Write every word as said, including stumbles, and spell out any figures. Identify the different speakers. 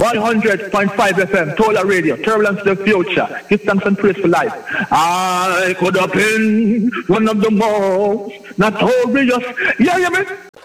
Speaker 1: one hundred point five F M, Tola Radio, Turbulence to the Future. Give thanks and praise for life. I could have been one of the most notorious. Yeah, yeah, man.